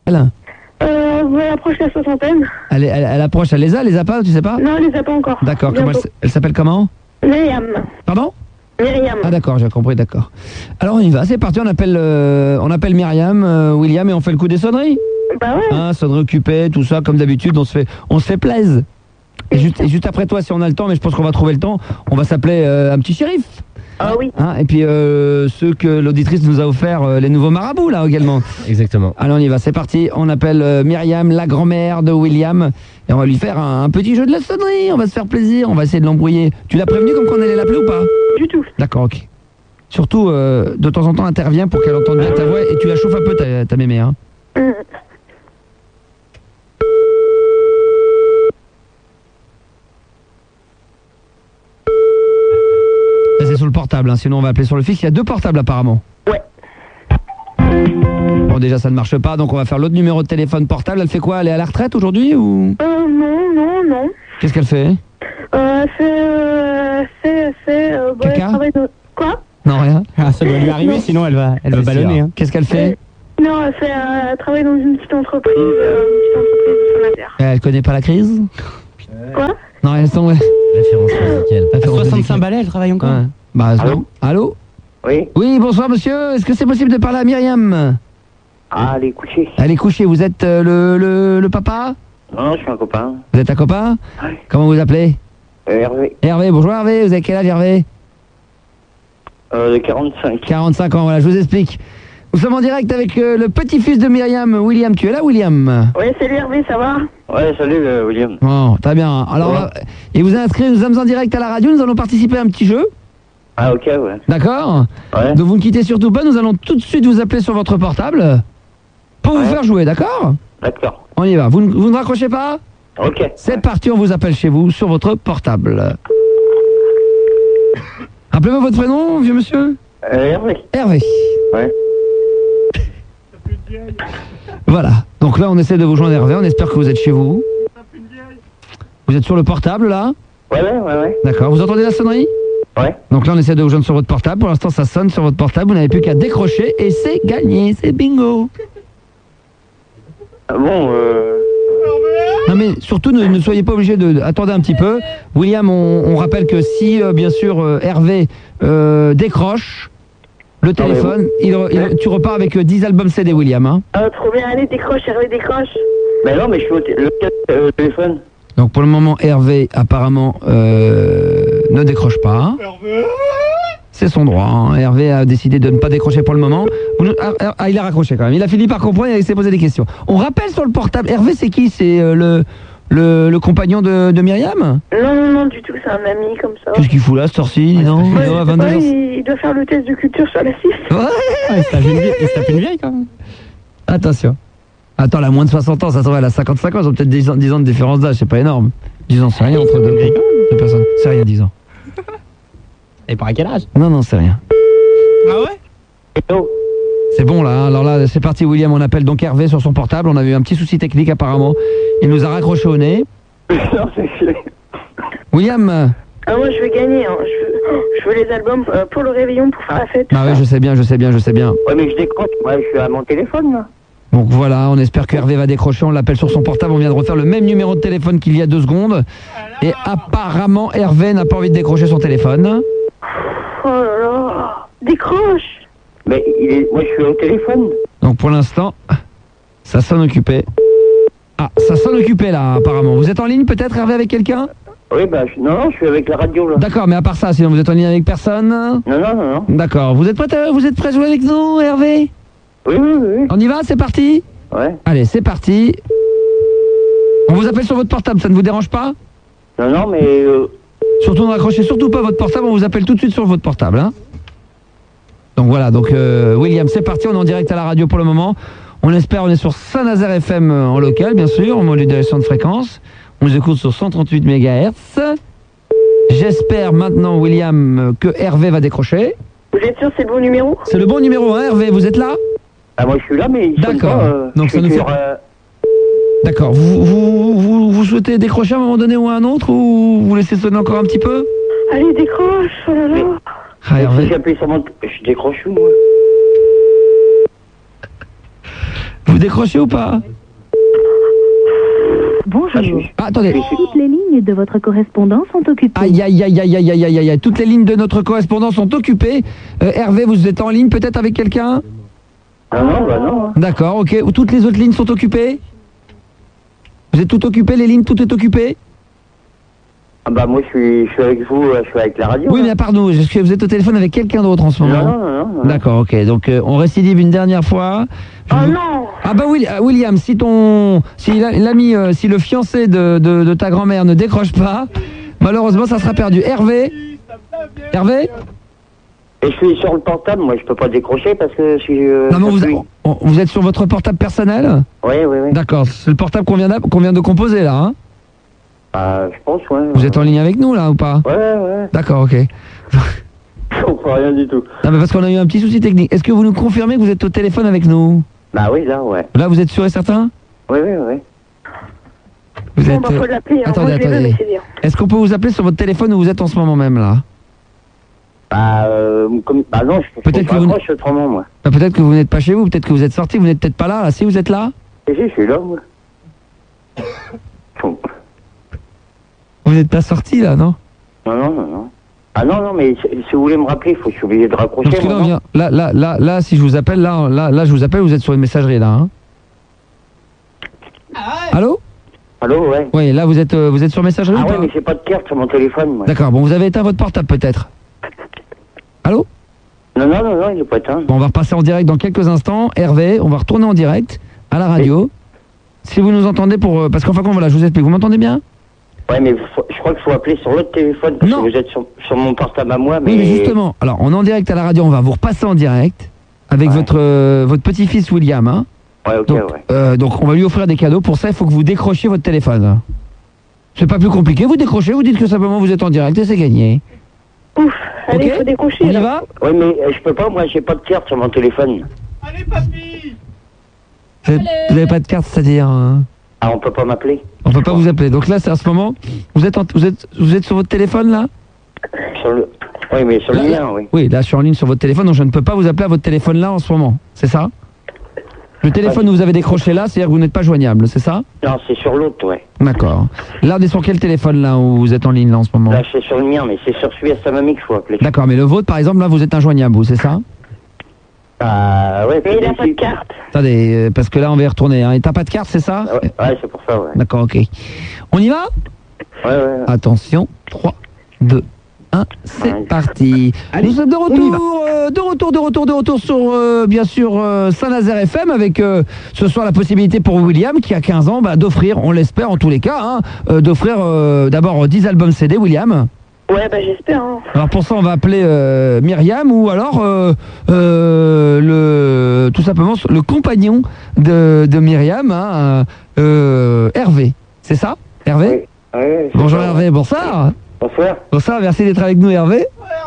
Elle, Elle approche la soixantaine. elle approche, elle les a pas, tu sais pas? Non, elle les a pas encore. D'accord, comment elle s'appelle comment? Myriam. Pardon? Myriam. Ah d'accord, j'ai compris, d'accord. Alors on y va, c'est parti, on appelle Myriam, William et on fait le coup des sonneries. Bah ouais. Hein, sonnerie occupée, tout ça, comme d'habitude, on se fait plaisir. Et juste après toi, si on a le temps, mais je pense qu'on va trouver le temps, on va s'appeler un petit shérif. Ah oui. Hein, et puis ceux que l'auditrice nous a offert, les nouveaux marabouts là également. Exactement. Allez, on y va, c'est parti. On appelle Myriam, la grand-mère de William, et on va lui faire un petit jeu de la sonnerie. On va se faire plaisir, on va essayer de l'embrouiller. Tu l'as prévenu comme qu'on allait l'appeler ou pas? Du tout. D'accord, ok. Surtout, de temps en temps, interviens pour qu'elle entende bien ta voix et tu la chauffes un peu, ta mémé. Hein. Ça, c'est sur le portable, hein. Sinon on va appeler sur le fixe. Il y a 2 portables apparemment. Ouais. Bon, déjà ça ne marche pas, donc on va faire l'autre numéro de téléphone portable. Elle fait quoi? Elle est à la retraite aujourd'hui ou? Non. Qu'est-ce qu'elle fait? Elle travaille dans... Quoi? Non, rien. Ah, ça doit lui arriver, sinon elle va ballonner. Hein. Qu'est-ce qu'elle fait? Non, elle travaille dans une petite entreprise de sanitaire. Elle connaît pas la crise? Quoi? Non, elles sont... Référence musicale. Elle fait 65 balais, elle travaille encore. Ouais. Bah, non. Allô? Oui. Oui, bonsoir monsieur. Est-ce que c'est possible de parler à Myriam? Ah, elle est couchée. Elle est couchée. Vous êtes le papa? Non, je suis un copain. Vous êtes un copain? Ouais. Comment vous appelez? Hervé. Hervé. Bonjour Hervé. Vous avez quel âge Hervé? De 45. 45 ans, voilà, je vous explique. Nous sommes en direct avec le petit-fils de Myriam, William. Tu es là, William? Oui, salut Hervé, ça va? Ouais, salut William. Bon, très bien. Alors, il vous a inscrit, nous sommes en direct à la radio, nous allons participer à un petit jeu. Ah, ok, ouais. D'accord? Ouais. Donc vous ne quittez surtout pas, nous allons tout de suite vous appeler sur votre portable pour vous faire jouer, d'accord? D'accord. On y va. Vous ne raccrochez pas? Ok. C'est parti, on vous appelle chez vous sur votre portable. Rappelez-moi votre prénom, vieux monsieur? Hervé. Hervé. Ouais. Voilà. Donc là, on essaie de vous joindre Hervé. On espère que vous êtes chez vous. Vous êtes sur le portable, là? Ouais. D'accord. Vous entendez la sonnerie? Ouais. Donc là, on essaie de vous joindre sur votre portable. Pour l'instant, ça sonne sur votre portable. Vous n'avez plus qu'à décrocher et c'est gagné. C'est bingo. Bon, Non mais surtout ne soyez pas obligé de... Attendez un petit peu. William, on rappelle que si, bien sûr, Hervé décroche le téléphone, tu repars avec 10 albums CD, William. Hein. Trop bien, allez, décroche, Hervé, décroche. mais non, mais je suis au téléphone. Donc pour le moment, Hervé, apparemment, ne décroche pas. C'est son droit. Hein. Hervé a décidé de ne pas décrocher pour le moment. Il a raccroché quand même. Il a fini par comprendre et il s'est posé des questions. On rappelle sur le portable. Hervé, c'est qui? C'est le compagnon de Myriam? Non, du tout, c'est un ami comme ça. Qu'est-ce qu'il fout là, ce torsi? Ouais, il il doit faire le test de culture sur la 6. Ouais. Il se tape une vieille quand même. Attention. Attends, elle a moins de 60 ans, ça se trouve, elle a 55 ans, ils ont peut-être 10 ans de différence d'âge, c'est pas énorme. 10 ans, c'est rien entre deux personnes. C'est rien, 10 ans. Et par quel âge? Non, c'est rien. Ah ouais? Hello. C'est bon là, hein. Alors là, c'est parti William, on appelle donc Hervé sur son portable, on a eu un petit souci technique apparemment. Il nous a raccroché au nez. Non, c'est chier. William. Ah, moi, je veux gagner, hein. Je veux les albums pour le réveillon, pour faire la fête. Ah oui, je sais bien. Ouais, mais je décroche, moi je suis à mon téléphone là. Donc voilà, on espère que Hervé va décrocher, on l'appelle sur son portable, on vient de refaire le même numéro de téléphone qu'il y a 2 secondes. Et apparemment, Hervé n'a pas envie de décrocher son téléphone. Oh là là, décroche. Mais moi je suis au téléphone. Donc pour l'instant, ça sonne occupé. Ah, ça sonne occupé là, apparemment. Vous êtes en ligne peut-être, Hervé, avec quelqu'un? Oui, non, je suis avec la radio là. D'accord, mais à part ça, sinon vous êtes en ligne avec personne? Non. D'accord, vous êtes prêt à jouer avec nous, Hervé? Oui. On y va, c'est parti? Ouais. Allez, c'est parti. On vous appelle sur votre portable, ça ne vous dérange pas? Non, mais... Surtout ne raccrochez surtout pas votre portable, on vous appelle tout de suite sur votre portable. Hein. Donc voilà, William, c'est parti, on est en direct à la radio pour le moment. On espère, on est sur Saint-Nazaire FM en local, bien sûr, en modulation de fréquence. On nous écoute sur 138 MHz. J'espère maintenant, William, que Hervé va décrocher. Vous êtes sûr que c'est le bon numéro? C'est le bon numéro, hein, Hervé, vous êtes là? Ah, moi je suis là, mais... D'accord, donc ça nous fait... sur, D'accord, vous souhaitez décrocher à un moment donné ou à un autre, ou vous laissez sonner encore un petit peu? Allez, décroche, oh là là. Ah, Hervé. Si j'appuie sur mon... Je décroche où, moi? Vous décrochez ou pas? Bonjour. Ah, attendez. Toutes les lignes de votre correspondant sont occupées. Aïe, aïe, aïe, aïe, aïe, aïe, aïe, aïe. Toutes les lignes de notre correspondant sont occupées. Hervé, vous êtes en ligne peut-être avec quelqu'un? Non, bah non. D'accord, ok. Toutes les autres lignes sont occupées? Vous êtes toutes occupées, les lignes, tout est occupé? Ah bah moi je suis avec vous, je suis avec la radio. Oui, mais pardon, est-ce que vous êtes au téléphone avec quelqu'un d'autre en ce moment? Non. D'accord, ok. Donc on récidive une dernière fois. Oh non. Ah bah William, si l'ami, si le fiancé de ta grand-mère ne décroche pas, malheureusement ça sera perdu. Hervé? Et je suis sur le portable, moi je peux pas décrocher parce que si Non, mais vous êtes sur votre portable personnel? Oui. D'accord, c'est le portable qu'on vient de composer là, hein? Je pense, ouais. Vous êtes en ligne avec nous là ou pas? Ouais. D'accord, ok. Je comprends rien du tout. Non mais parce qu'on a eu un petit souci technique. Est-ce que vous nous confirmez que vous êtes au téléphone avec nous? Bah oui, là, ouais. Là vous êtes sûr et certain? Oui. Vous Bon, êtes... bah faut l'appeler. Attendez. Est-ce qu'on peut vous appeler sur votre téléphone où vous êtes en ce moment même là? Bah non, je Peut-être que vous raccroche autrement, moi. Peut-être que vous n'êtes pas chez vous, peut-être que vous êtes sorti, vous n'êtes peut-être pas là. Si vous êtes là? Si, je suis là, moi. Bon. Vous n'êtes pas sorti là, non? Non. Ah non, mais si vous voulez me rappeler, je suis obligé de raccrocher. Parce que là, si je vous appelle, là, je vous appelle, vous êtes sur une messagerie là, hein? Allô? Allô, ouais. Oui, là vous êtes sur messagerie Ah ou ouais, pas? mais j'ai pas de carte sur mon téléphone, moi. D'accord, bon, vous avez éteint votre portable peut-être? Allô? Non, il est pas éteint. Bon, on va repasser en direct dans quelques instants. Hervé, on va retourner en direct à la radio. Si vous nous entendez parce qu'en fin de compte, voilà, je vous explique. Vous m'entendez bien? Ouais, mais je crois qu'il faut appeler sur l'autre téléphone parce que vous êtes sur mon portable à moi, mais... Oui, mais justement, alors on est en direct à la radio, on va vous repasser en direct avec votre petit-fils William, hein? Ouais, ok, donc on va lui offrir des cadeaux. Pour ça, il faut que vous décrochiez votre téléphone. C'est pas plus compliqué, vous décrochez, vous dites que simplement vous êtes en direct et c'est gagné. Ouf, allez, Ok, faut décrocher. on y là. va? Oui, mais je peux pas, moi j'ai pas de carte sur mon téléphone. Allez, papy! Vous n'avez pas de carte, c'est-à-dire... Ah, on peut pas m'appeler? On peut pas vous appeler. Donc là, c'est à ce moment, vous êtes sur votre téléphone là? Oui, mais sur le mien, oui. Oui, là, je suis en ligne sur votre téléphone, donc je ne peux pas vous appeler à votre téléphone là en ce moment. C'est ça? Le téléphone où vous avez décroché là, c'est-à-dire que vous n'êtes pas joignable, c'est ça? Non, c'est sur l'autre, ouais. D'accord. Là, on est sur quel téléphone là où vous êtes en ligne là en ce moment? Là, c'est sur le mien, mais c'est sur celui à sa mamie qu'il faut appeler. D'accord, mais le vôtre, par exemple, là, vous êtes injoignable, vous, c'est ça? Ah, ouais. Mais il a pas de carte. Attendez, parce que là, on va y retourner. Hein. Et t'as pas de carte, c'est ça? Ouais, c'est pour ça, ouais. D'accord, ok. On y va? Ouais. Attention, 3, 2, 1, c'est parti. Allez, nous sommes de retour sur, bien sûr, Saint-Nazaire FM avec ce soir la possibilité pour William, qui a 15 ans, d'offrir, on l'espère en tous les cas, hein, d'offrir d'abord 10 albums CD, William. Ouais, bah j'espère. Hein. Alors pour ça, on va appeler Myriam ou alors tout simplement le compagnon de Myriam, hein, Hervé. C'est ça, Hervé? Oui. Ouais, Bonjour Hervé, bonsoir. Bonsoir. Bonsoir, merci d'être avec nous Hervé.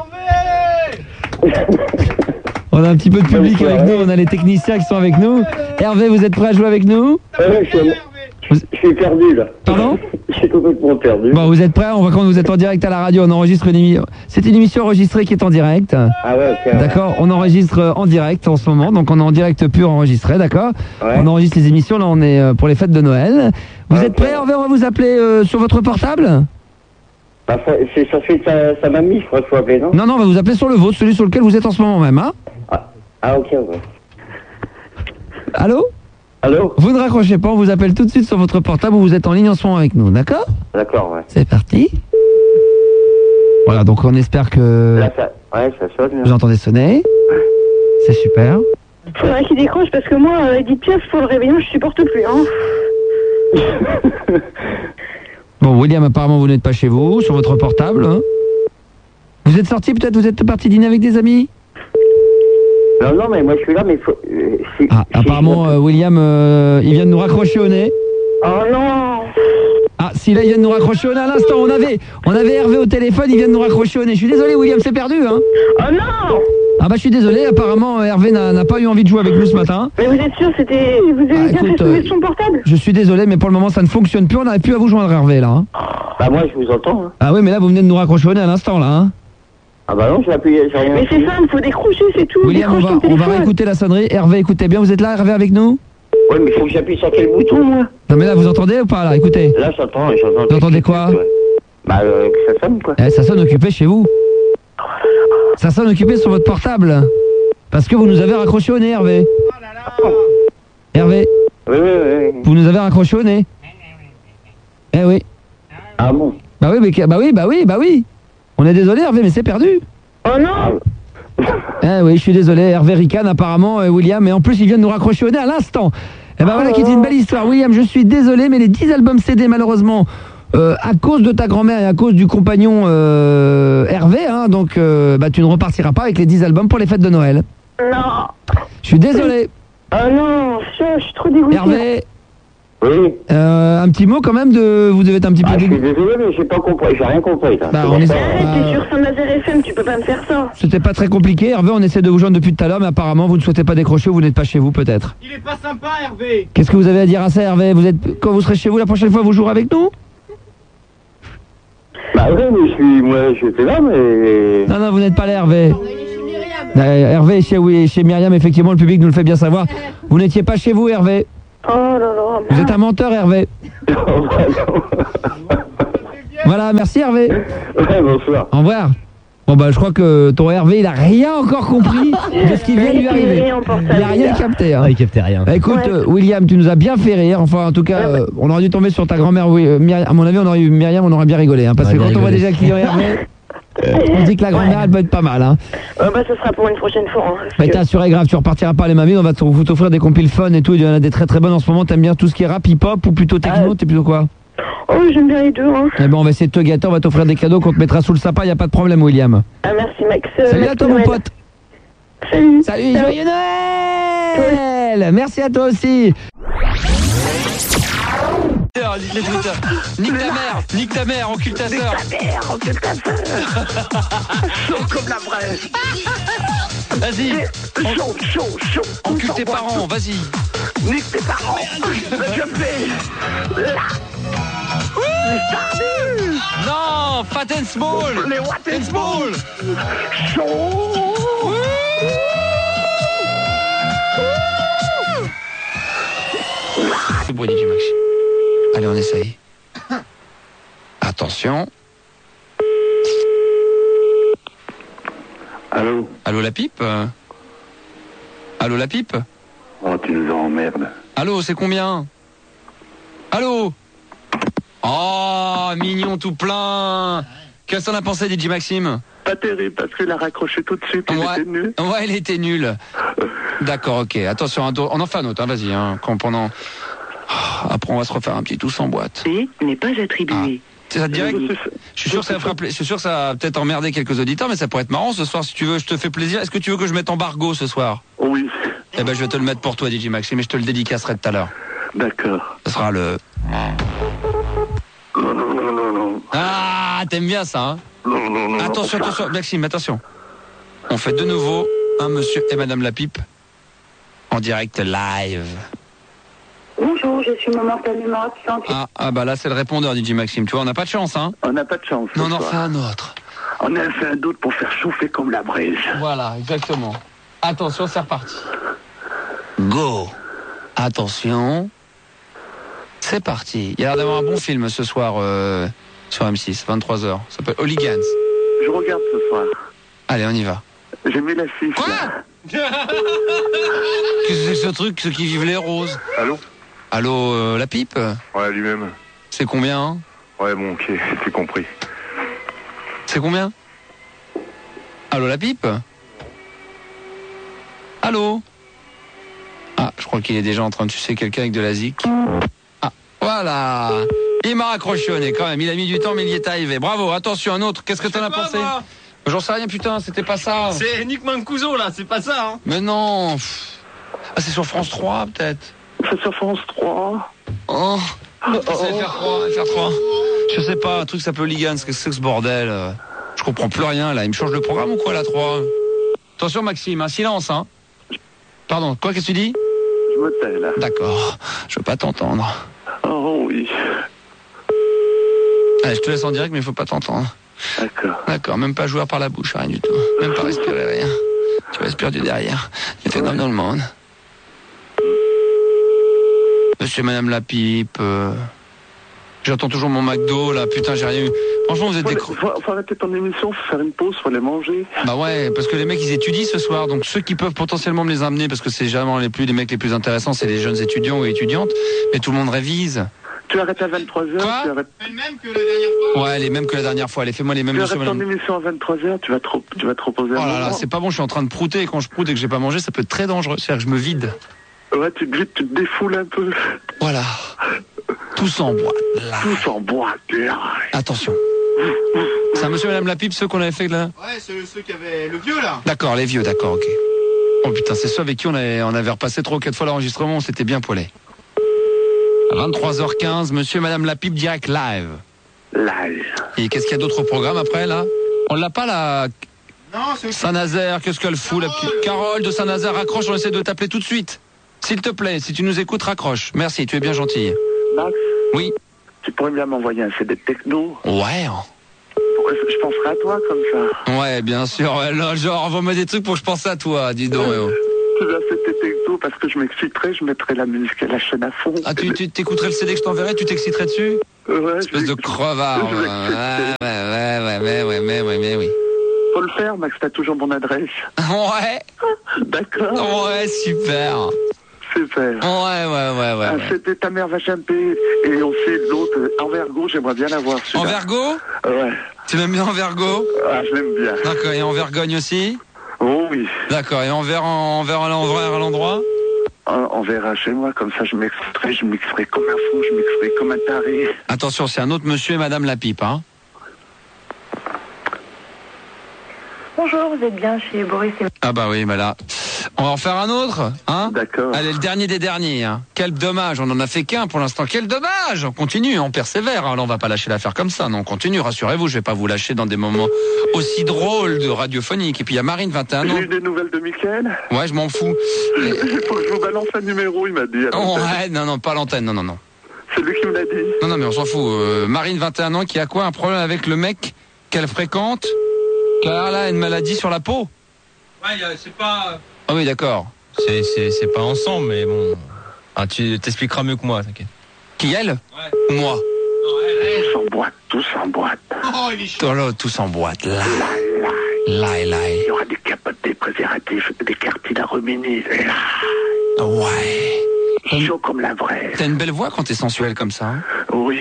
On a un petit peu de public Bonsoir. avec nous, on a les techniciens qui sont avec nous. Hervé, vous êtes prêt à jouer avec nous? Je suis perdu, là. Pardon? Je suis complètement perdu. Bon, vous êtes prêts? On va quand vous êtes en direct à la radio, on enregistre une émission. C'est une émission enregistrée qui est en direct. Ah ouais, ok. D'accord, on enregistre en direct en ce moment, donc on est en direct pur enregistré, d'accord? Ouais. On enregistre les émissions, là on est pour les fêtes de Noël. Vous êtes ok. prêts? On va vous appeler sur votre portable? Bah, ça fait sa mamie, je crois qu'il faut appeler, non? Non, on va vous appeler sur le vôtre, celui sur lequel vous êtes en ce moment même, hein? Ah, ok, ouais. Allô? Allô? Vous ne raccrochez pas, on vous appelle tout de suite sur votre portable où vous êtes en ligne en ce moment avec nous, d'accord? D'accord, ouais. C'est parti. Voilà, donc on espère que Là, ça sonne. vous entendez sonner. C'est super. Faudrait qu'il décroche parce que moi, Edith Piaf, pour le réveillon, je supporte plus. Hein. Bon, William, apparemment vous n'êtes pas chez vous, sur votre portable. Hein. Vous êtes sorti peut-être, vous êtes parti dîner avec des amis? Non, mais moi je suis là, mais faut... apparemment, William, il vient de nous raccrocher au nez. Oh non. Ah, si là, il vient de nous raccrocher au nez à l'instant. On avait Hervé au téléphone, il vient de nous raccrocher au nez. Je suis désolé, William, c'est perdu, hein. Oh non. Ah bah, je suis désolé, apparemment, Hervé n'a pas eu envie de jouer avec nous ce matin. Mais vous êtes sûr, vous avez bien écoute, fait sauver son portable? Je suis désolé, mais pour le moment, ça ne fonctionne plus. On n'arrive plus à vous joindre, Hervé, là. Hein. Bah moi je vous entends. Hein. Ah oui, mais là, vous venez de nous raccrocher au nez à l'instant, là. Hein. Ah bah non, j'ai appuyé, j'ai rien. Mais c'est simple, faut décrocher, c'est tout. William, Décroche ton on va téléphone. réécouter la sonnerie. Hervé, écoutez bien, vous êtes là, Hervé, avec nous? Ouais, mais il faut que j'appuie sur quel bouton, moi? Non mais là, vous entendez ou pas là? Écoutez. Là, j'entends. Vous entendez quoi? Ouais. Bah, que ça sonne, quoi. Ça sonne occupé chez vous. Ça sonne occupé sur votre portable. Parce que vous nous avez raccroché au nez, Hervé. Hervé, Oui. vous nous avez raccroché au nez. Eh oui. Ah bon? Bah oui. On est désolé, Hervé, mais c'est perdu. Oh non. Eh oui, je suis désolé, Hervé ricane apparemment, William, et en plus il vient de nous raccrocher au nez à l'instant. Eh ben voilà qui est une belle histoire. William, je suis désolé, mais les 10 albums CD malheureusement, à cause de ta grand-mère et à cause du compagnon Hervé, hein, donc bah, tu ne repartiras pas avec les 10 albums pour les fêtes de Noël. Non. Je suis désolé. Oh non, je suis trop dégoûtée. Hervé, Oui. un petit mot quand même de... Vous devez être un petit peu Ah, je suis dégoûté. désolé, mais j'ai pas compris. J'ai rien compris, là. Bah, C'est on pour est- ça. Arrête, t'es sur Saint-Nazaire FM, tu peux pas me faire ça. C'était pas très compliqué. Hervé, on essaie de vous joindre depuis tout à l'heure, mais apparemment vous ne souhaitez pas décrocher ou vous n'êtes pas chez vous peut-être. Il est pas sympa, Hervé. Qu'est-ce que vous avez à dire à ça, Hervé? Quand vous serez chez vous la prochaine fois, vous jouerez avec nous? Bah, oui, mais moi, j'étais là, mais. Non, vous n'êtes pas là, Hervé. Hervé, chez Myriam, effectivement, le public nous le fait bien savoir. Vous n'étiez pas chez vous, Hervé. Oh là là. Vous êtes un menteur, Hervé. Voilà, merci, Hervé. Ouais, bonsoir. Au revoir. Bon, bah, je crois que ton Hervé, il a rien encore compris de ce qui vient de lui arriver. Il a rien capté, hein. Ah, il captait rien. Écoute, William, tu nous as bien fait rire. Enfin, en tout cas, on aurait dû tomber sur ta grand-mère. À mon avis, on aurait eu Myriam, on aurait bien rigolé. Hein, parce que quand on voit déjà le client Hervé, on se dit que la grand-mère, elle peut être pas mal. Hein. Bah, ce sera pour une prochaine fois. Hein, Mais t'es assuré, grave, tu repartiras pas les mains vides. On va t'offrir des compiles fun et tout. Il y en a des très très bonnes en ce moment. T'aimes bien tout ce qui est rap, hip-hop ou plutôt techno? T'es plutôt quoi? Oh, j'aime bien les deux. Hein. Eh ben, on va essayer de te gâter. On va t'offrir des cadeaux qu'on te mettra sous le sapin. Y a pas de problème, William. Ah, merci, Max. Salut Max à toi, mon Noël. pote. Salut. Salut, Ciao. joyeux Noël. Merci à toi aussi. Nique ta mère, encule ta sœur. Chaud comme la braise. Vas-y, Chaud. encule tes parents, vas-y. Nique tes parents. Je fais Non, fat and small. les what and small. Chaud. C'est beau, DJ Max. Allez, on essaye. Attention. Allô? Allô, la pipe? Allô, la pipe? Oh, tu nous emmerdes. Allô, c'est combien? Allô? Oh, mignon tout plein. Qu'est-ce que t'en as pensé, DJ Maxime? Pas terrible parce qu'il a raccroché tout de suite, il était nul. Ouais, il était nul. D'accord, ok. Attention, on en fait un autre, hein, vas-y. Hein, pendant... Oh, après, on va se refaire un petit tous en boîte. Et n'est pas attribué. Ça te dirait que... Je suis sûr que ça va peut-être emmerder quelques auditeurs, mais ça pourrait être marrant ce soir. Si tu veux, je te fais plaisir. Est-ce que tu veux que je mette embargo ce soir? Oui, Eh ben, je vais te le mettre pour toi, DJ Maxime, et je te le dédicacerai tout à l'heure. d'accord. Ce sera le... Non. Ah, t'aimes bien ça, hein? Non. Attention, Maxime, attention. On fait de nouveau un monsieur et madame la pipe en direct live. Bonjour, je suis momentanément absente. Ah bah là, c'est le répondeur, DJ Maxime. Tu vois, on n'a pas de chance, hein? On n'a pas de chance. ce Non, soir. fais un autre. On a fait un doute pour faire chauffer comme la braise. Voilà, exactement. Attention, c'est reparti. Go. Attention. C'est parti. Il y a l'air d'avoir un bon film ce soir sur M6, 23h. Ça s'appelle Hooligans. Je regarde ce soir. Allez, on y va. J'ai mis l'affiche. Quoi? là. Qu'est-ce que c'est que ce truc, ceux qui vivent les roses? Allô? Allô, la pipe? Ouais, lui-même. C'est combien, hein? Ouais, bon, ok, c'est compris. C'est combien? Allô, la pipe? Allô? Ah, je crois qu'il est déjà en train de sucer quelqu'un avec de la zik. Ah, voilà. Il m'a raccroché au nez quand même. Il a mis du temps, mais il y est arrivé. Bravo, attention, un autre. Qu'est-ce que t'en as pensé? J'en sais rien, putain, c'était pas ça. C'est Nick Mancuso là, c'est pas ça, hein. Mais non. Pff. Ah, c'est sur France 3, peut-être. C'est sur France 3. Oh. C'est FR3. Je sais pas, un truc qui s'appelle Hooligans. Qu'est-ce que c'est que ce bordel? Je comprends plus rien, là. Il me change le programme ou quoi, la 3? Attention, Maxime, un silence, hein. Pardon, quoi, qu'est-ce que tu dis? Je me tais, là. D'accord, je veux pas t'entendre. Oh oui. Allez, je te laisse en direct, mais il faut pas t'entendre. D'accord, même pas joueur par la bouche, rien du tout. Même pas respirer, rien. Tu respires du derrière. Tu fais comme dans le monde. Monsieur et Madame la Pipe. J'attends toujours mon McDo, là. Putain, j'ai rien eu. Franchement, vous êtes des... Faut arrêter ton émission, faut faire une pause, faut les manger. Bah ouais, parce que les mecs, ils étudient ce soir. Donc ceux qui peuvent potentiellement me les amener, parce que c'est jamais les mecs les plus intéressants, c'est les jeunes étudiants ou étudiantes. Mais tout le monde révise. Tu arrêtes à 23h. Quoi? Tu arrêtes... Les mêmes que la dernière fois. Ouais, les mêmes que la dernière fois. Allez, fais-moi les mêmes. Tu arrêtes ton émission à 23h, tu vas te reposer Oh un là là, moment. c'est pas bon, je suis en train de prouter. Et quand je proute et que j'ai pas mangé, ça peut être très dangereux. C'est-à-dire que je me vide. Ouais, tu te vides, tu te défoules un peu. Voilà. Tout s'emboîte. Là. Tout s'emboîte. Attention. C'est un monsieur et Madame la Pipe, ceux qu'on avait fait là? Ouais, ceux qui avaient le vieux là. D'accord, les vieux, d'accord, ok. Oh putain, c'est ceux avec qui on avait repassé 3 ou 4 fois l'enregistrement, on s'était bien poilé. À 23h15, monsieur et Madame la Pipe direct live. Live. Et qu'est-ce qu'il y a d'autres programmes après là? On l'a pas là? Non, c'est Saint-Nazaire, qu'est-ce qu'elle fout la petite Carole de Saint-Nazaire, raccroche, on essaie de t'appeler tout de suite. S'il te plaît, si tu nous écoutes, raccroche. Merci, tu es bien gentille. Max? Oui. Tu pourrais bien m'envoyer un CD de techno? Ouais. Je penserai à toi comme ça. Ouais, bien sûr. Ouais, là, genre, envoie-moi des trucs pour que je pense à toi, dis donc. Oh. Tu vas faire tes techno parce que je m'exciterai, je mettrai la musique à la chaîne à fond. Ah, tu t'écouterais le CD que je t'enverrais, tu t'exciterais dessus? Ouais. Espèce de crevard. Je vais Ouais, oui. Faut le faire, Max, t'as toujours mon adresse. Ouais. D'accord. Ouais, super. Super. Ouais. C'était Ta mère va champer. Et aussi l'autre, Envergo, j'aimerais bien l'avoir. En Vergo? Ouais. Tu l'aimes bien en Vergo? Ah, je l'aime bien. D'accord, et en Vergogne aussi? Oh oui. D'accord, et en verre à l'endroit? On verra chez moi, comme ça je m'exciterai comme un fou, je m'exciterai comme un taré. Attention, c'est un autre monsieur et Madame la Pipe, hein? Bonjour, vous êtes bien chez Boris et... Ah bah oui, bah là. On va en faire un autre, hein? D'accord. Allez, le dernier des derniers, hein. Quel dommage, on en a fait qu'un pour l'instant. Quel dommage! On continue, on persévère, hein. Là, on va pas lâcher l'affaire comme ça, non, on continue, rassurez-vous, je vais pas vous lâcher dans des moments aussi drôles de radiophonique. Et puis il y a Marine, 21 ans. J'ai eu des nouvelles de Mickaël. Ouais, je m'en fous. Il faut que je vous balance un numéro, il m'a dit. Ouais, non, pas l'antenne, non. C'est lui qui me l'a dit. Non, mais on s'en fout. Marine, 21 ans, qui a quoi? Un problème avec le mec qu'elle fréquente? Car là, une maladie sur la peau? Ouais, c'est pas. Ah oui, d'accord. C'est pas ensemble, mais bon. Ah, tu t'expliqueras mieux que moi, t'inquiète. Qui, elle? Ouais. Ou moi? Non, Tout s'emboîte. Oh, il est chaud. Oh là, tout s'emboîte. Là. Il y aura des capotes, des préservatifs, des cartines à ruminer. Ouais. Chaud comme la vraie. T'as une belle voix quand t'es sensuelle comme ça, hein? Oui.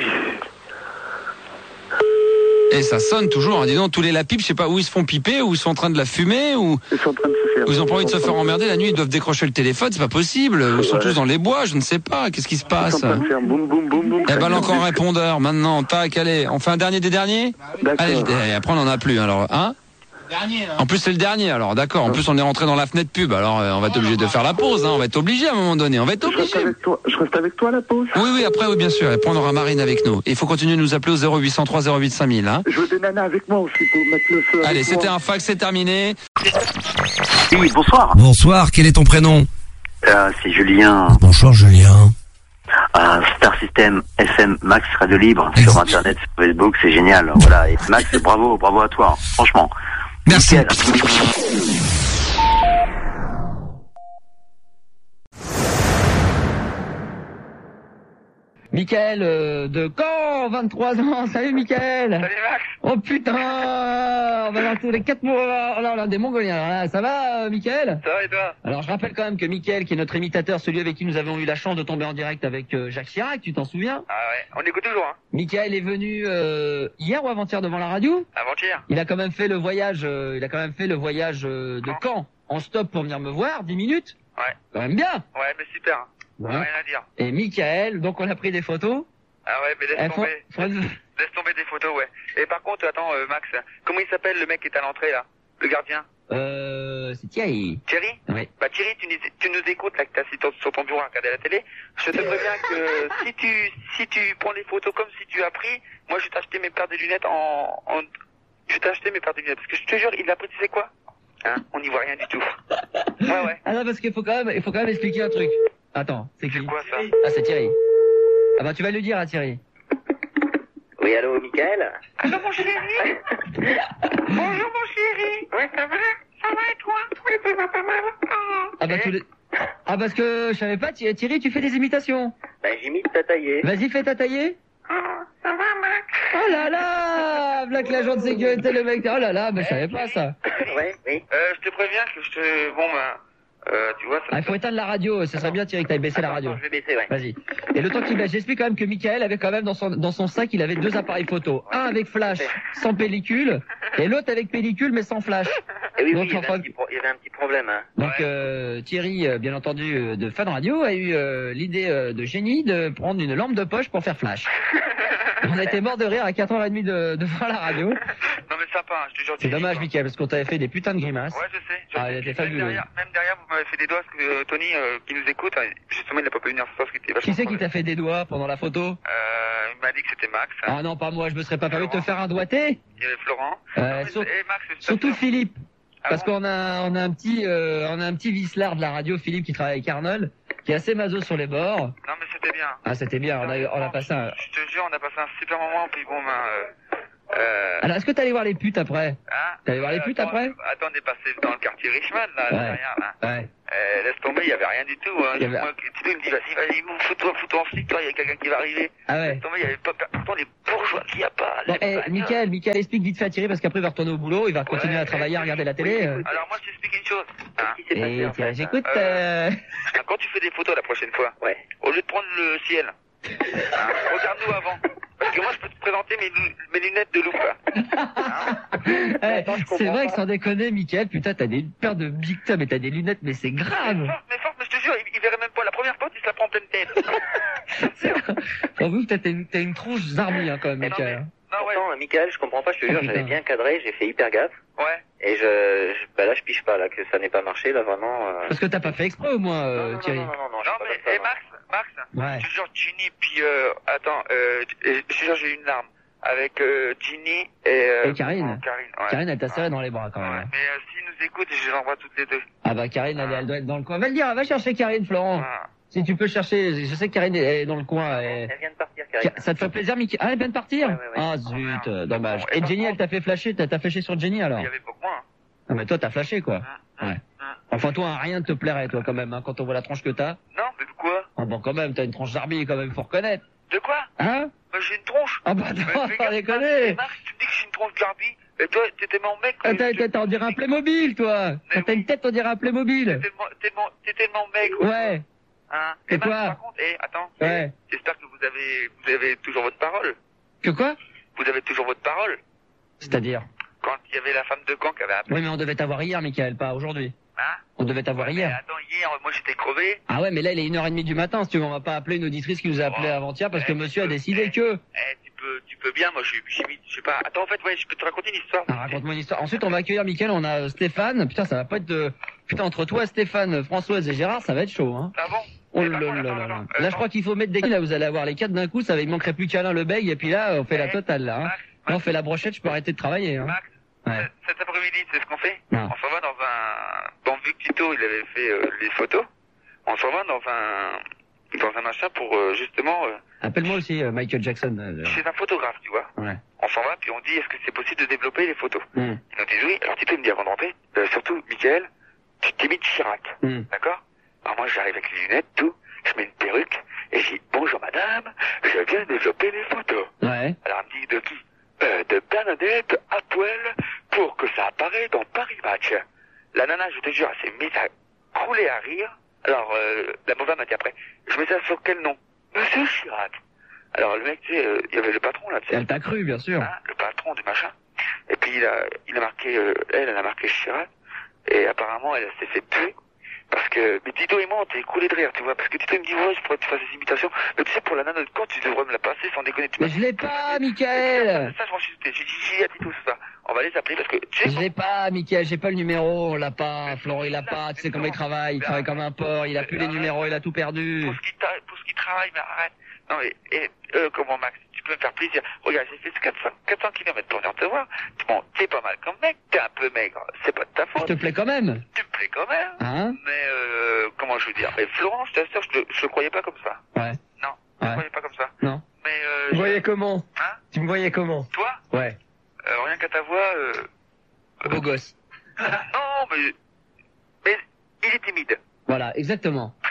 Et ça sonne toujours, hein. Dis donc, tous les lapipes, je sais pas où ils se font piper, ou ils sont en train de la fumer, ou Ils sont en train de se faire. ils ont pas envie de se faire emmerder la nuit, ils doivent décrocher le téléphone, c'est pas possible. Ou ils sont tous dans les bois, je ne sais pas, qu'est-ce qui se Ils passe? sont en train de faire boum boum boum boum. Eh ben, là, encore un répondeur, maintenant, tac, allez, on fait un dernier des derniers? D'accord. Allez, après on en a plus, alors, hein? Dernier, là. En plus, c'est le dernier, alors, d'accord. En plus, on est rentré dans la fenêtre pub, alors on va être obligé de faire la pause, hein. On va être obligé à un moment donné, on va être Je reste obligé. avec toi. Je reste avec toi à la pause. Oui, après, oui, bien sûr. Et après, on aura Marine avec nous. Et il faut continuer de nous appeler au 0803 08 5000, hein. Je veux des nanas avec moi aussi pour mettre le feu. Allez, avec c'était moi. un fax, c'est terminé. Oui, bonsoir. Bonsoir, quel est ton prénom? C'est Julien. Bonjour Julien. Star System FM Max Radio Libre sur Internet, sur Facebook, c'est génial. Voilà. Et Max, bravo à toi, franchement. Merci. Nickel. Michael de Caen, 23 ans. Salut Michael. Salut Max. Oh putain, on va dans tous les 4 mois. Alors là, des Mongoliens. Alors là, ça va Michael? Ça va et toi? Alors je rappelle quand même que Michael, qui est notre imitateur, celui avec qui nous avons eu la chance de tomber en direct avec Jacques Chirac, tu t'en souviens? Ah ouais, on écoute toujours, hein. Michael est venu hier ou avant-hier devant la radio? Avant-hier. Il a quand même fait le voyage, de Caen en stop pour venir me voir, 10 minutes. Ouais. Quand même bien. Ouais, mais super. Ouais. Rien à dire. Et Michael, donc on a pris des photos. Ah ouais, mais laisse tomber. Laisse tomber des photos, ouais. Et par contre, attends, Max, comment il s'appelle le mec qui est à l'entrée, là? Le gardien? C'est Thierry. Thierry? Oui. Bah Thierry, tu nous écoutes, là, que t'as assis sur ton bureau à regarder la télé. Je te préviens que si tu prends les photos comme si tu as pris, moi je vais t'acheter mes paires de lunettes je vais t'acheter mes paires de lunettes. Parce que je te jure, il a pris, tu sais quoi? Hein? On n'y voit rien du tout. Ouais. Ah non, parce qu'il faut quand même expliquer un truc. Attends, c'est qui? C'est quoi ça? Ah, c'est Thierry. Ah bah tu vas lui dire à Thierry. Oui, allô, Mickaël? Allô mon chéri? Bonjour mon chéri. Ouais, ça va? Ça va et toi? Oui, ça va pas mal. Ah bah parce que je savais pas, Thierry, tu fais des imitations. Bah, j'imite Tataillé. Vas-y, fais ta taillée. Oh là là, Black l'agent de sécurité, le mec. Oh là là, mais je savais pas ça. Ouais, oui. Je te préviens que tu vois, Ah, il faut éteindre la radio, ça serait bien Thierry que t'ailles baisser la radio. Je vais baisser, ouais. Vas-y. Et le temps qu'il baisse, j'explique quand même que Michael avait quand même dans son sac, il avait 2 appareils photo. Un avec flash, sans pellicule, et l'autre avec pellicule mais sans flash. Et oui, Donc, il y avait un petit problème, hein. Donc Thierry, bien entendu, de Fun Radio, a eu l'idée de génie de prendre une lampe de poche pour faire flash. On a été mort de rire à 4h30 de voir la radio. Non mais sympa, hein, je te jure. C'est dommage, Michael, parce qu'on t'avait fait des putains de grimaces. Ouais, je sais. Ah, elle était fabuleuse. Même derrière, vous m'avez fait des doigts, parce que Tony, qui nous écoute, justement, il n'a pas pu venir ce soir, parce qu'il était vachement... Qui c'est qui t'a fait des doigts pendant la photo? Il m'a dit que c'était Max. Ah non, pas moi, je me serais pas permis de te faire un doigté. Il y avait Florent. Max, Surtout Philippe. Parce qu'on a un petit vicelard de la radio, Philippe, qui travaille avec Arnold, qui est assez maso sur les bords. Non mais c'était bien. Ah, c'était bien, on a passé un... Je te jure, on a passé un super moment, puis bon, Alors, est-ce que t'allais voir les putes après? Hein? T'allais voir les putes après? Attends, on est passé dans le quartier Richmond, là, derrière, là. Ouais. Laisse tomber, il y avait rien du tout, hein. Il y avait... Moi, Tito, il me dit, vas-y, fous-toi en flic, toi, il y a quelqu'un qui va arriver. Ah ouais. Laisse tomber, il y avait pas, pourtant, les bourgeois qu'il y a pas. Bon, Michael, explique vite fait à Thierry, parce qu'après, il va retourner au boulot, il va continuer à travailler, à regarder la télé. Alors, moi, je t'explique une chose. Hein? Et Thierry, j'écoute, Quand tu fais des photos la prochaine fois, au lieu de prendre le ciel, regarde-nous avant. Parce que moi, je peux te présenter mes lunettes de loupe, là. C'est vrai que sans déconner, Michael, putain, t'as des paires de big tom et t'as des lunettes, mais c'est grave. Mais je te jure, il verrait même pas. La première fois, il se la prend en pleine tête. J'avoue que t'as une tronche zarmie, hein, quand même, Michael. Pourtant, Michael, je comprends pas, je te jure, j'avais bien cadré, j'ai fait hyper gaffe. Ouais. Et là, je pige pas, là, que ça n'ait pas marché, là, vraiment. Parce que t'as pas fait exprès, au moins, Thierry. Non, mais Max, ouais. Je te jure, Ginny, puis, je te jure, j'ai eu une larme. Avec Ginny et Karine. Karine, elle t'a serré dans les bras, quand même. Ouais. Mais s'ils nous écoutent, je les envoie toutes les deux. Ah bah, Karine, elle doit être dans le coin. Va le dire, va chercher Karine, Florent. Si tu peux chercher, je sais que Karine est dans le coin. Elle vient de partir, Karine. Ça te fait plaisir, Mickey? Ah, elle vient de partir? Ouais. Ah, zut, dommage. Et Jenny, elle t'a fait flasher, t'as flashé sur Jenny, alors? Il y avait beaucoup moins. Ah, mais toi, t'as flashé, quoi. Ouais. Enfin, toi, rien ne te plairait, toi, quand même, hein, quand on voit la tronche que t'as. Non, mais quoi? Ah bon, quand même, t'as une tronche d'arbi, quand même, faut reconnaître. De quoi? Hein? Bah, j'ai une tronche. Ah bah, non, sans déconner. Max, tu me dis que j'ai une tronche d'arbi. Et toi, t'étais mon mec. On dirait un Playmobil, toi. T'as une tête, on dirait un Playmobil. T'es tellement mec. Ouais. Hein? Et quoi? Par contre, attends. Ouais. J'espère que vous avez toujours votre parole. Que quoi? Vous avez toujours votre parole. C'est-à-dire? Quand il y avait la femme de camp qui avait appelé. Oui, mais on devait t'avoir hier, Michael, pas aujourd'hui. Hein? On devait t'avoir hier. Mais attends, hier, moi j'étais crevé. Ah ouais, mais là, il est 1h30 du matin, si tu veux, on va pas appeler une auditrice qui nous a appelé avant-hier parce que monsieur a décidé que... Tu peux bien, moi je sais pas. Attends, en fait, ouais, je peux te raconter une histoire. Ah, raconte-moi une histoire. Ensuite, on va accueillir Michael, on a Stéphane. Putain, ça va pas être Putain, entre toi, Stéphane, Françoise et Gérard, ça va être chaud, hein. Ah bon? Oh là là là là. Là, je crois qu'il faut mettre des... Là, vous allez avoir les 4 d'un coup, il manquerait plus qu'Alain le bègue, et puis là, on fait la totale, là, hein. Là, on fait la brochette, je peux arrêter de travailler, hein. Max, ouais. Cet après-midi, c'est ce qu'on fait? Non. On s'en va dans un... Bon, vu que Tito, il avait fait les photos, on s'en va dans un machin pour, justement... Appelle-moi aussi Michael Jackson. Chez un photographe, tu vois. Ouais. On s'en va, puis on dit, est-ce que c'est possible de développer les photos? Il nous dit oui. Alors Tito, il me dit avant de rentrer, surtout, Michael, tu t'imites Chirac. D'accord? Alors moi, j'arrive avec les lunettes, tout, je mets une perruque, et je dis, bonjour madame, je viens développer les photos. Ouais. Alors elle me dit, de qui? De Bernadette à poil, pour que ça apparaît dans Paris Match. La nana, je te jure, elle s'est mise à rouler à rire. Alors, la mauvaise m'a dit après, je mets ça sur quel nom? Monsieur Chirac. Alors le mec, tu sais, il y avait le patron là, tu sais. Elle t'a cru, bien sûr. Hein, le patron du machin. Et puis il a marqué, elle a marqué Chirac. Et apparemment, elle s'est fait tuer. Parce que, mais Tito et moi, on t'est coulé de rire, tu vois. Parce que Tito, il me dit, ouais, je pourrais te faire des imitations. Mais tu sais, pour la nana de camp, tu devrais me la passer sans déconner. Mais je l'ai pas, Michael. Ça, je m'en suis douté. J'ai dit à Tito ce soir. On va les appeler parce que, tu sais. Je l'ai pas, Michael, j'ai pas le numéro, on l'a pas. Florent, il l'a pas. Tu sais comment il travaille comme un porc. Il a plus les numéros, il a tout perdu. Pour ce qui travaille, mais arrête. Non, mais, comment, Max, tu peux me faire plaisir. Regarde, j'ai fait 400 km pour venir te voir. Bon, t'es pas mal comme mec, t'es un peu maigre. C'est pas de ta faute. Je te plais quand même. Tu me plais quand même. Hein? Mais, comment je veux dire? Mais Florent, je t'assure, je le croyais pas comme ça. Ouais. Non. Je le croyais pas comme ça. Non. Mais, Tu me voyais comment? Hein? Tu me voyais comment? Toi? Ouais. Rien qu'à ta voix, beau gosse. non, mais il est timide. Voilà, exactement. Très timide.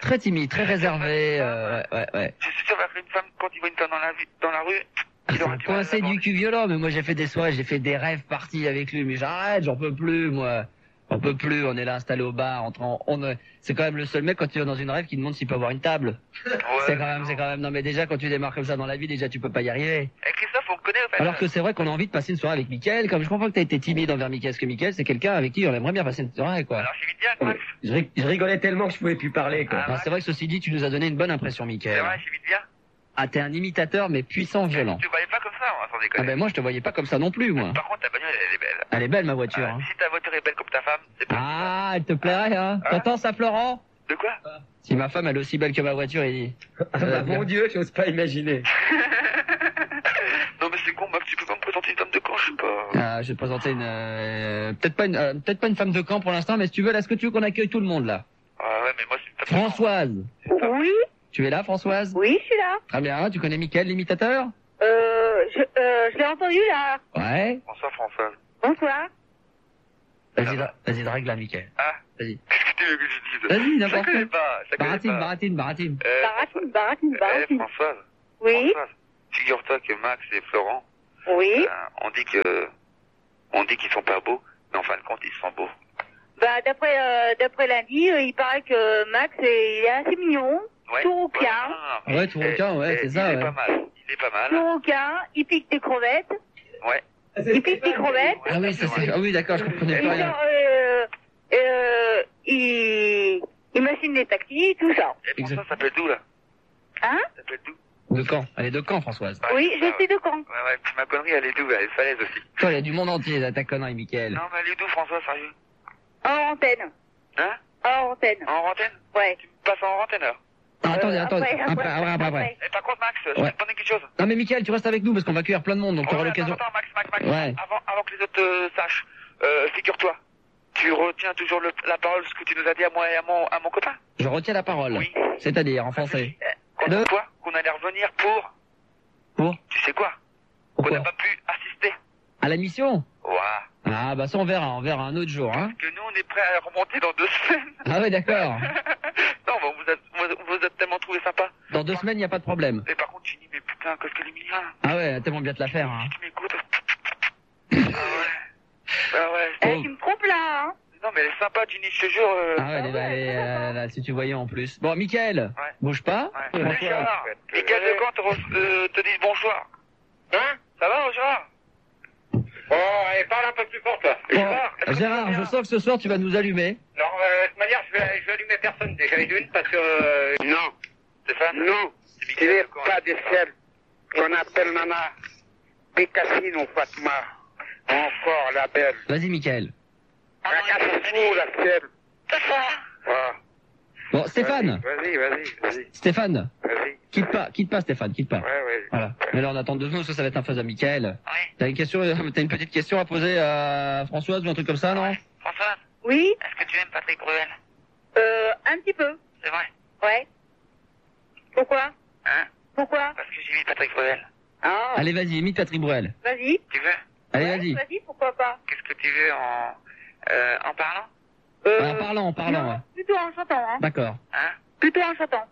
Très timide, très réservé. Ouais. Je suis sûr qu'une femme, quand il voit une femme dans la rue, il aura du mal. Coincé du cul violent, mais moi j'ai fait des soirées, j'ai fait des rêves parties avec lui, mais j'arrête, j'en peux plus, moi. On peut plus, on est là installé au bar, c'est quand même le seul mec quand tu es dans une rêve qui demande s'il peut avoir une table. Ouais, c'est quand même, non mais déjà quand tu démarres comme ça dans la vie, déjà tu peux pas y arriver. Et Christophe, on le connaît, en fait. Alors que c'est vrai qu'on a envie de passer une soirée avec Mickaël, comme je comprends que t'as été timide envers Mickaël, parce que Mickaël c'est quelqu'un avec qui on aimerait bien passer une soirée, quoi. Alors j'imite bien, Max. Je rigolais tellement que je pouvais plus parler, quoi. Ah ouais. C'est vrai que ceci dit, tu nous as donné une bonne impression, Mickaël. C'est vrai, j'imite bien. Ah, t'es un imitateur, mais puissant, violent. Tu voyais pas comme ça, moi, sans déconner. Ah ben moi je te voyais pas comme ça non plus, moi. Par contre, ta bagnole, elle est belle. Elle est belle, ma voiture. Hein. Si ta voiture est belle comme ta femme, c'est pas... Ah, elle te plairait, hein. T'entends ça, Florent? De quoi? Si ma femme elle est aussi belle que ma voiture, il dit. Mon Dieu, j'ose pas imaginer. Non mais c'est con, Max, tu peux pas me présenter une femme de camp, je sais pas. Ah, je vais te présenter une peut-être pas une femme de camp pour l'instant, mais si tu veux, là, est-ce que tu veux qu'on accueille tout le monde là? Ah ouais, mais moi c'est une femme de camp. Françoise. Oui, Tu es là, Françoise? oui, je suis là. Très bien, tu connais Mickaël, l'imitateur? Je l'ai entendu là. Ouais. Bonsoir, Françoise. Bonsoir. Vas-y, drague là, Mickaël. Ah, Vas-y. qu'est-ce que tu veux que je dise? Vas-y, n'importe Ça connaît quoi. pas, ça connaît pas. Baratine. Baratine. Françoise. Oui. Françoise, figure-toi que Max et Florent, Oui. on dit qu'ils sont pas beaux, mais en fin de compte, ils sont beaux. Bah d'après lundi, il paraît que Max il est assez mignon, tout rouquin. Ouais, tout rouquin, ouais, c'est ça, Il ouais. est pas mal. Tout rouquin, il pique des crevettes. Ouais. Il pique des crevettes. Ah oui, ah oui, d'accord, je comprenais pas rien. Il machine des taxis, tout ça. Et Françoise s'appelle d'où, là? Hein? S'appelle d'où? De Caen. Elle est de Caen, Françoise. Oui, je suis de Caen. Ouais, puis ma connerie, elle est d'où? Elle est falaise aussi. Toi, il y a du monde entier, là, ta connerie, Mickaël. Non, mais elle est d'où, François, sérieux? En antenne. Hein? En antenne. En antenne? Ouais. Tu me passes en antenne, alors? Non, attendez. Après. Et par contre, Max, je vais te demander quelque chose. Non, mais Mickaël, tu restes avec nous, parce qu'on va accueillir plein de monde, donc tu auras l'occasion. Attends, Max. Ouais. Avant que les autres sachent, figure-toi, tu retiens toujours la parole, ce que tu nous as dit à moi et à mon copain? Je retiens la parole. Oui. C'est-à-dire, en français. Quoi? Qu'on allait revenir pour? Tu sais quoi? Qu'on n'a pas pu assister. À la mission? Ouais. Ah, bah ça, on verra un autre jour, hein. Parce que nous, on est prêts à remonter dans 2 semaines. Ah ouais, d'accord. Non, bah, vous êtes tellement trouvé sympa. Dans 2 semaines, il n'y a pas de problème. Et par contre, tu dis, mais putain, qu'est-ce qu'elle est mignonne. Ah ouais, tellement bien te la faire, hein. Tu m'écoutes. Ah ouais. Tu me trompes là, hein. Non, mais elle est sympa, Ginny, je te jure. Ah ouais, là, si tu voyais en plus. Bon, Mickaël, bouge pas. Ouais. Gérard, Mickaël de Caen te dit bonsoir. Hein? Ça va, Gérard? Oh, allez, parle un peu plus fort, toi. Bon, Gérard, je sens que ce soir, tu vas nous allumer. Non, de toute manière, je vais allumer personne déjà d'une parce que... Non. Stéphane? Non. Il n'est pas de celle qu'on appelle Nana Bécassine ou Fatma. Encore la belle. Vas-y, Mickaël. La casse-fou, la ciel. Voilà. Bon, Stéphane. Vas-y. Stéphane. Vas-y. Quitte pas, Stéphane, quitte pas. Ouais. Voilà. Mais là, on attend 2 secondes, parce que ça va être un phase à Mickaël. Oui. T'as une petite question à poser à Françoise ou un truc comme ça, non? Françoise? Oui. Est-ce que tu aimes Patrick Bruel? Un petit peu. C'est vrai? Ouais. Pourquoi? Hein? Pourquoi? Parce que j'ai vu Patrick Bruel. Ah. Allez, vas-y, imite Patrick Bruel. Vas-y. Tu veux? Allez, Ouais, vas-y. Vas-y, pourquoi pas? Qu'est-ce que tu veux en parlant? En parlant, non, ouais. plutôt en chantant, hein. D'accord. Hein? Plutôt en chantant.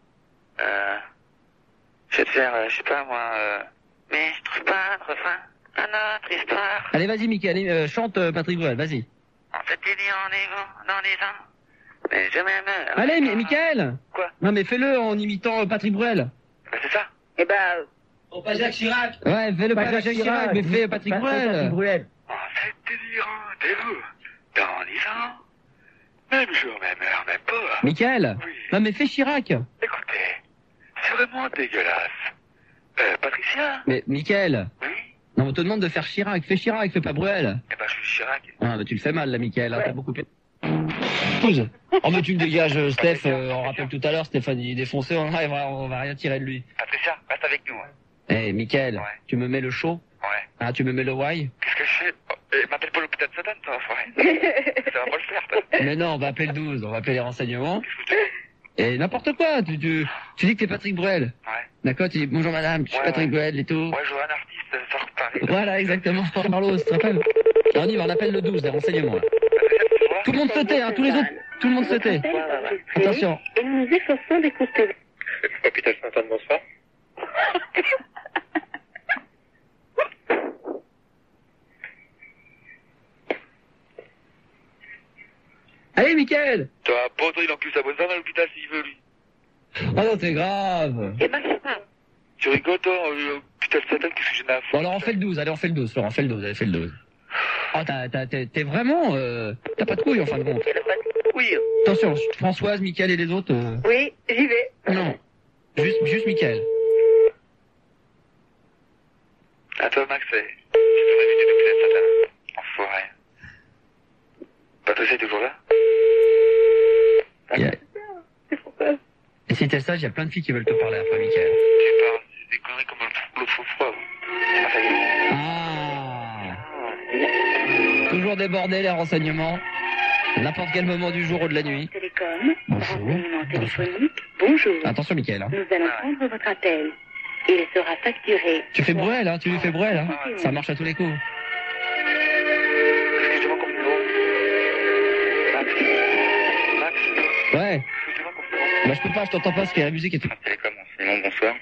Je vais te faire, je sais pas moi, mais je trouve pas de refrain à notre histoire. Allez, vas-y, Mickaël, chante Patrick Bruel, vas-y. En fait, il y en est dans les ans, mais je m'aime. Allez, Mickaël. Quoi? Non, mais fais-le en imitant Patrick Bruel. Bah, c'est ça. Eh ben... Oh, pas Jacques Chirac. Ouais, fais-le pas Jacques Chirac, mais fais Patrick Bruel. En fait, il y rendez-vous dans les ans, même jour, même heure, même pas. Mickaël. Oui. Non, mais fais Chirac. Écoutez, c'est vraiment dégueulasse. Patricia? Mais, Mickaël. Oui? Non, on te demande de faire Chirac. Fais Chirac, fais pas Bruel. Eh ben, je suis Chirac. Ah, bah, tu le fais mal, là, Mickaël. Hein, t'as beaucoup pause. Oh, mais tu le dégages, Steph. On rappelle tout à l'heure, Stéphane, il est défoncé. On va rien tirer de lui. Patricia, reste avec nous. Hein. Eh, Mickaël, tu me mets le show? Ouais. Ah, tu me mets le why? Qu'est-ce que je fais? M'appelle pas l'hôpital de Satan, toi, enfoiré. Ça va pas le faire, toi. Mais non, on va appeler le 12, on va appeler les renseignements. Qu'est-ce que tu fais? Et n'importe quoi, tu dis que t'es Patrick Bruel. Ouais. D'accord, tu dis bonjour madame, je suis Patrick Bruel et tout. Ouais, je vois un artiste sort de Paris. Voilà, exactement, Carlos, tu te rappelles? Alors, on y va, on appelle le 12, les renseignements, là. Patricia, tu vois? Tout le monde se tait, hein, tous les autres, tout le monde se tait. Attention. Et nous nous efforçons d'écouter. Oh putain, je m'entends de bonsoir. Allez, Mickaël. Toi, bon, toi, il encule sa bonne femme à l'hôpital s'il veut, lui. Ah non, c'est grave. Eh ben, c'est pas. Tu rigoles, toi, putain, le satan, qu'est-ce que j'en ai à foutre? Bon, alors on fait le 12, allez, on fait le 12, Florent, fais le 12, allez, fais le 12. Ah, t'es vraiment, t'as pas de couilles en fin de compte. Oui. Attention, Françoise, Mickaël et les autres. Oui, j'y vais. Non, juste Mickaël. À toi, Max, tu devrais éviter de plaire, satan. Enfoiré. Patricia est toujours là? Et si t'es sage, il y a plein de filles qui veulent te parler après, Mickaël. Tu parles des conneries comme l'autre fois. Ah, ça y est. Ah. Toujours débordé les renseignements. N'importe quel moment du jour ou de la nuit. Télécom, Bonjour. renseignement téléphonique, bonjour. Attention, Mickaël. Hein. Nous allons prendre votre appel. Il sera facturé. Tu fais Bruel, hein, tu lui fais Bruel, hein. Ça marche à tous les coups. Excusez-moi comme numéro. Max. Ouais. Excusez-moi comme numéro. Bah je peux pas, je t'entends pas parce qu'il y a la musique et tout. Télécom, renseignement, bonsoir.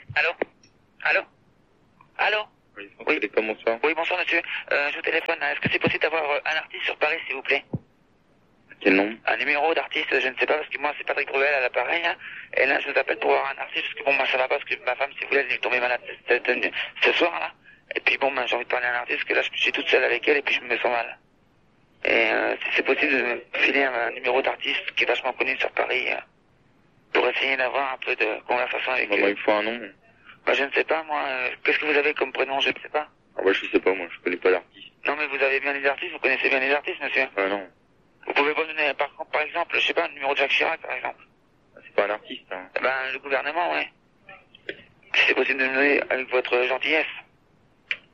Allô? Oui. Télécom, bonsoir. Oui, bonsoir, monsieur. Je vous téléphone. Est-ce que c'est possible d'avoir un artiste sur Paris, s'il vous plaît? Quel nom? Un numéro d'artiste, je ne sais pas, parce que moi, c'est Patrick Bruel à l'appareil. Hein. Et là, je vous appelle pour avoir un artiste, parce que bon, moi, ça va pas, parce que ma femme, si vous voulez, elle est tombée malade ce soir, là. Et puis bon, j'ai envie de parler à un artiste, parce que là, je suis toute seule avec elle, et puis je me sens mal. Et si c'est possible de me filer un numéro d'artiste qui est vachement connu sur Paris, pour essayer d'avoir un peu de conversation avec eux. Il faut un nom. Bah, je ne sais pas, moi, qu'est-ce que vous avez comme prénom, je ne sais pas. Ah ouais, je sais pas, moi, je connais pas d'artiste. Non, mais vous avez bien les artistes, vous connaissez bien les artistes, monsieur. Non. Vous pouvez pas donner, par exemple, je sais pas, un numéro de Jacques Chirac, par exemple. C'est pas un artiste, hein. Ben, le gouvernement, ouais. Si c'est possible de me donner avec votre gentillesse.